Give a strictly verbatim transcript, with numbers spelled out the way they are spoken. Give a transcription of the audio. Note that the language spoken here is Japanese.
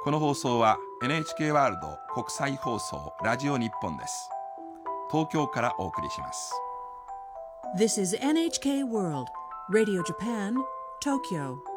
この放送は エヌエイチケー ワールド国際放送ラジオ日本です。東京からお送りします。 This is エヌエイチケー World Radio Japan, Tokyo.